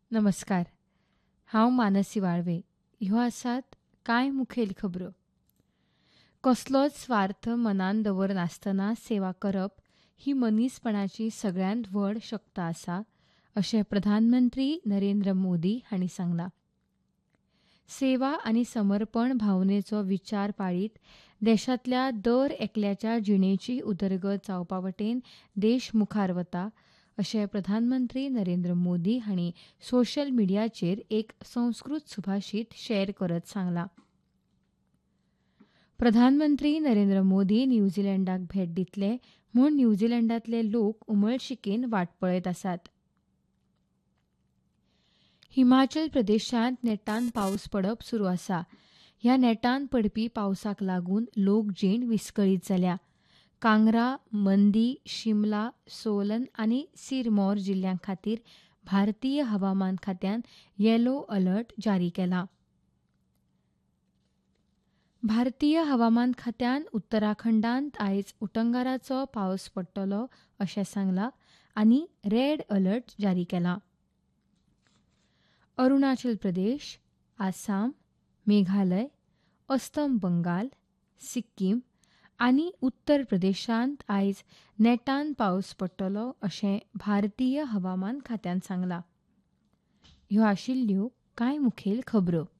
नमस्कार. हांव मानसी वाळवे. ह्यो आसात कांय मुखेल खबरो. कसलोच स्वार्थ मनान दवरनासतना सेवा करप ही मनीसपणाची सगळ्यांत व्हड शक्त आसा, अशें प्रधानमंत्री नरेंद्र मोदी हांणी सांगलां. सेवा आनी समर्पण भावनेचो विचार पाळीत देशांतल्या दर एकल्याच्या जिणेची उदरगत जावपावटेन देश मुखार वता, अशें प्रधानमंत्री नरेंद्र मोदी हांणी सोशल मिडियाचेर एक संस्कृत सुभाशीत शॅर करत सांगलां. प्रधानमंत्री नरेंद्र मोदी न्यूझीलंडाक भेट दितले म्हूण न्यूझीलंडांतले लोक उमळशिकेन वाट पळयत आसात. हिमाचल प्रदेशांत नेटान पावस पडप सुरू आसा. ह्या नेटान पडपी पावसाक लागून लोकजीण विस्कळीत जाल्या. कांगरा, मंदी, शिमला, सोलन आनी सिरमौर जिल्ह्यां खातीर भारतीय हवामान खात्यान येलो अलर्ट जारी केला. भारतीय हवामान खात्यान उत्तराखंडांत आयज उटंगाराचो पावस पडटलो अशें सांगलां आनी रेड अलर्ट जारी केला. अरुणाचल प्रदेश, आसाम, मेघालय, अस्तंत बंगाल, सिक्कीम आनी उत्तर प्रदेशांत आयज नेटान पावस पडटलो अशें भारतीय हवामान खात्यान सांगलां. ह्यो आशिल्ल्यो कांय मुखेल खबरो.